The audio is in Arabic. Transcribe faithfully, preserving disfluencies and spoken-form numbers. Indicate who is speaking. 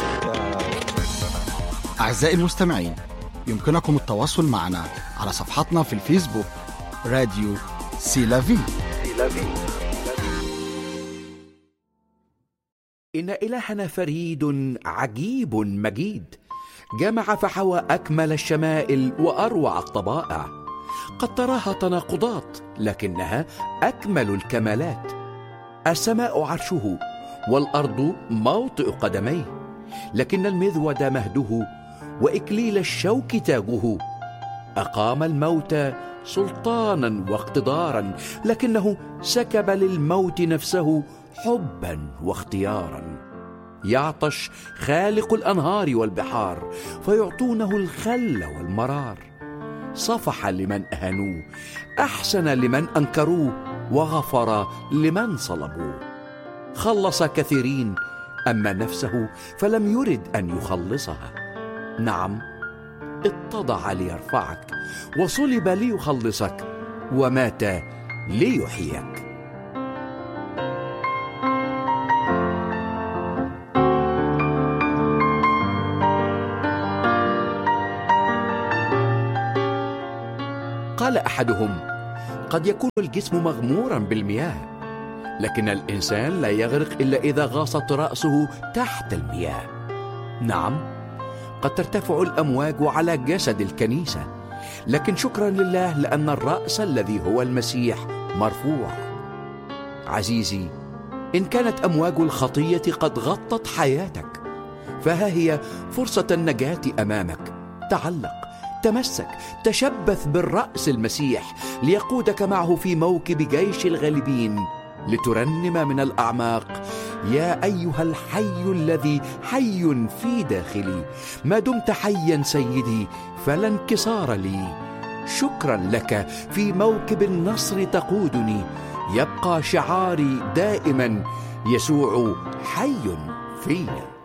Speaker 1: أعزائي المستمعين، يمكنكم التواصل معنا على صفحتنا في الفيسبوك راديو سيلافي.
Speaker 2: إن إلهنا فريد عجيب مجيد، جمع فحوى أكمل الشمائل وأروع الطبائع. قد تراها تناقضات لكنها أكمل الكمالات. السماء عرشه والأرض موطئ قدميه، لكن المذود مهده وإكليل الشوك تاجه. أقام الموت سلطانا واقتدارا، لكنه سكب للموت نفسه حبا واختيارا. يعطش خالق الأنهار والبحار فيعطونه الخل والمرار. صفح لمن أهانوه، أحسن لمن أنكروه، وغفر لمن صلبوه. خلص كثيرين، أما نفسه فلم يرد أن يخلصها. نعم، اتضع ليرفعك، وصلب ليخلصك، ومات ليحييك. قال أحدهم: قد يكون الجسم مغمورا بالمياه، لكن الإنسان لا يغرق إلا إذا غاصت رأسه تحت المياه. نعم، قد ترتفع الأمواج على جسد الكنيسة، لكن شكرا لله لأن الرأس الذي هو المسيح مرفوع. عزيزي، إن كانت أمواج الخطية قد غطت حياتك، فها هي فرصة النجاة أمامك. تعلق، تمسك، تشبث بالرأس المسيح ليقودك معه في موكب جيش الغالبين، لترنم من الأعماق: يا أيها الحي الذي حي في داخلي، ما دمت حيا سيدي فلا انكسار لي. شكرا لك في موكب النصر تقودني، يبقى شعاري دائما: يسوع حي فيا.